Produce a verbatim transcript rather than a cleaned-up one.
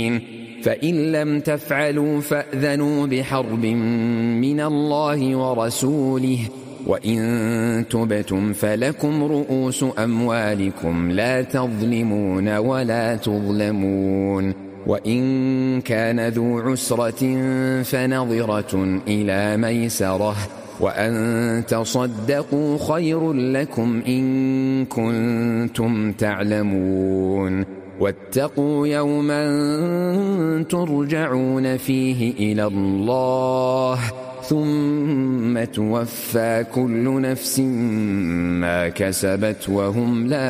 فإن لم تفعلوا فأذنوا بحرب من الله ورسوله وإن تبتم فلكم رؤوس أموالكم لا تظلمون ولا تظلمون وإن كان ذو عسرة فنظرة إلى ميسرة وأن تصدقوا خير لكم إن كنتم تعلمون واتقوا يوما ترجعون فيه إلى الله ثم توفى كل نفس ما كسبت وهم لا